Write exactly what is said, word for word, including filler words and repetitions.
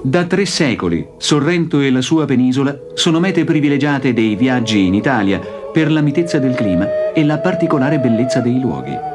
Da tre secoli, Sorrento e la sua penisola sono mete privilegiate dei viaggi in Italia per la mitezza del clima e la particolare bellezza dei luoghi.